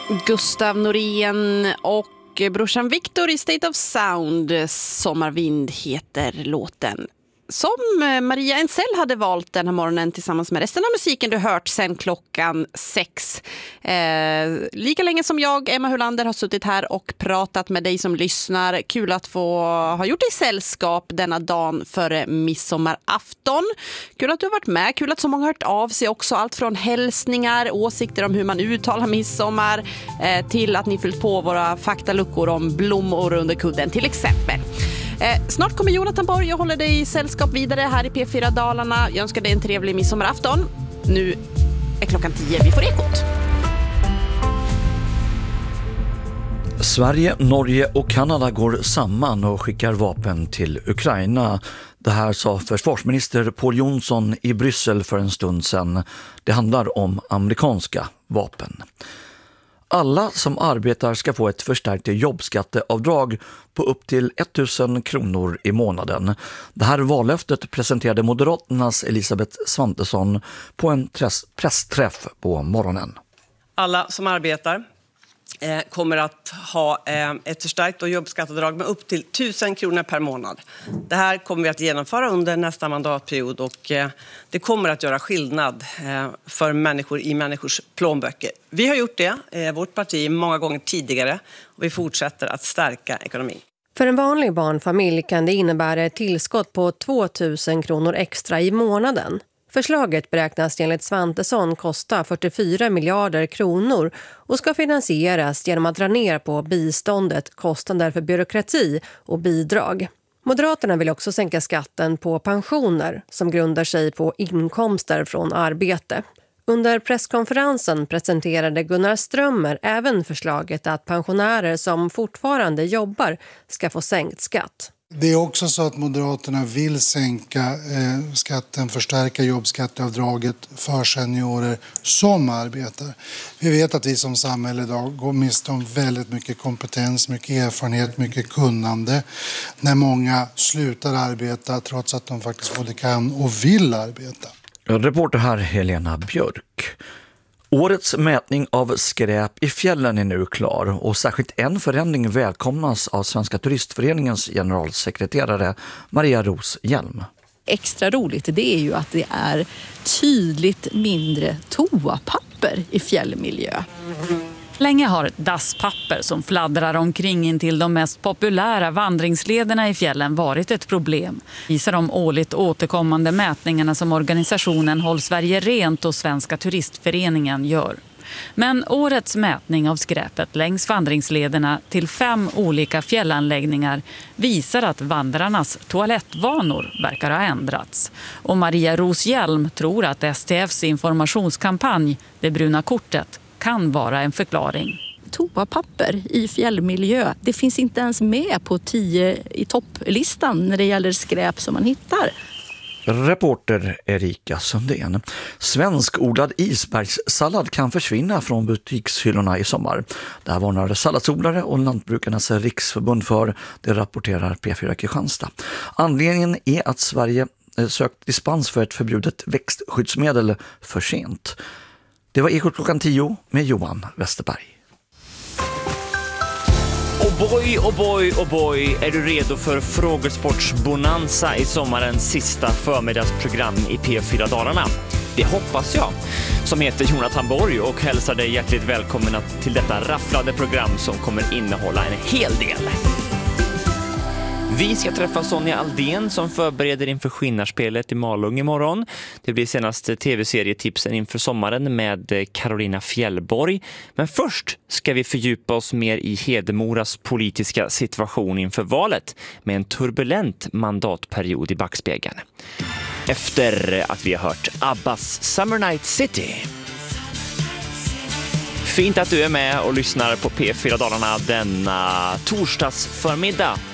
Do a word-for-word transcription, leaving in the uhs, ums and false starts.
Gustav Norén och brorsan Victor i State of Sound. Sommarvind heter låten, som Maria Ensell hade valt den här morgonen tillsammans med resten av musiken du hört sen klockan sex. Eh, lika länge som jag, Emma Hulander, har suttit här och pratat med dig som lyssnar. Kul att få ha gjort dig sällskap denna dagen före midsommarafton. Kul att du har varit med, kul att så många har hört av sig också. Allt från hälsningar, åsikter om hur man uttalar midsommar eh, till att ni fyllt på våra faktaluckor om blommor under kudden till exempel. Eh, snart kommer Jonathan Borg och håller dig i sällskap vidare här i P fyra Dalarna. Jag önskar dig en trevlig midsommarafton. Nu är klockan tio, vi får Ekot. Sverige, Norge och Kanada går samman och skickar vapen till Ukraina. Det här sa försvarsminister Pål Jonsson i Bryssel för en stund sedan. Det handlar om amerikanska vapen. Alla som arbetar ska få ett förstärkt jobbskatteavdrag på upp till tusen kronor i månaden. Det här vallöftet presenterade Moderaternas Elisabeth Svantesson på en pressträff på morgonen. Alla som arbetar eh, kommer att ha eh, ett förstärkt och jobbskatteavdrag med upp till tusen kronor per månad. Det här kommer vi att genomföra under nästa mandatperiod och eh, det kommer att göra skillnad eh, för människor i människors plånböcker. Vi har gjort det, eh, vårt parti, många gånger tidigare och vi fortsätter att stärka ekonomin. För en vanlig barnfamilj kan det innebära ett tillskott på tvåtusen kronor extra i månaden. Förslaget beräknas enligt Svantesson kosta fyrtiofyra miljarder kronor och ska finansieras genom att dra ner på biståndet, kostnader för byråkrati och bidrag. Moderaterna vill också sänka skatten på pensioner som grundar sig på inkomster från arbete. Under presskonferensen presenterade Gunnar Strömmer även förslaget att pensionärer som fortfarande jobbar ska få sänkt skatt. Det är också så att Moderaterna vill sänka eh, skatten, förstärka jobbskatteavdraget för seniorer som arbetar. Vi vet att vi som samhälle idag går miste om väldigt mycket kompetens, mycket erfarenhet, mycket kunnande när många slutar arbeta trots att de faktiskt både kan och vill arbeta. Reporter här Helena Björk. Årets mätning av skräp i fjällen är nu klar och särskilt en förändring välkomnas av Svenska turistföreningens generalsekreterare Maria Ros Hjelm. Extra roligt det är ju att det är tydligt mindre toapapper i fjällmiljö. Länge har dasspapper som fladdrar omkring in till de mest populära vandringslederna i fjällen varit ett problem, visar de årligt återkommande mätningarna som organisationen Håll Sverige Rent och Svenska turistföreningen gör. Men årets mätning av skräpet längs vandringslederna till fem olika fjällanläggningar visar att vandrarnas toalettvanor verkar ha ändrats. Och Maria Ros Hjelm tror att S T F:s informationskampanj, Det bruna kortet, kan vara en förklaring. Toapapper i fjällmiljö, det finns inte ens med på tio i topplistan när det gäller skräp som man hittar. Reporter Erika Sundén. Svenskodlad isbergssallad kan försvinna från butikshyllorna i sommar. Det här varnar salladsodlare och Lantbrukarnas riksförbund för, det rapporterar P fyra Kristianstad. Anledningen är att Sverige sökt dispens för ett förbjudet växtskyddsmedel för sent. Det var Ekot klockan tio med Johan Westerberg. Och boy, och boy, och boy, är du redo för frågesportsbonanza i sommarens sista förmiddagsprogram i P fyra Dalarna? Det hoppas jag, som heter Jonathan Borg och hälsar dig hjärtligt välkomna till detta rafflade program som kommer innehålla en hel del. Vi ska träffa Sonja Aldén som förbereder inför Skinnarspelet i Malung imorgon. Det blir senaste tv-serietipsen inför sommaren med Carolina Fjällborg. Men först ska vi fördjupa oss mer i Hedemoras politiska situation inför valet med en turbulent mandatperiod i backspegeln. Efter att vi har hört Abbas Summer Night City. Fint att du är med och lyssnar på P fyra Dalarna denna torsdags förmiddag.